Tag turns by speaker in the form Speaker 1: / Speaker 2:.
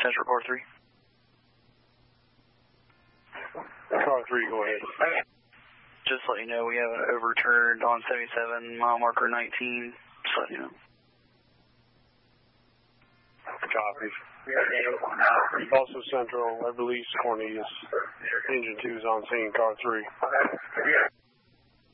Speaker 1: Central Car 3.
Speaker 2: Car 3, go ahead.
Speaker 1: Just to let you know, we have an overturned on 77, mile marker 19. Just let you know.
Speaker 2: Copy. Also Central, I released Cornelius. Engine 2 is on scene, Car 3.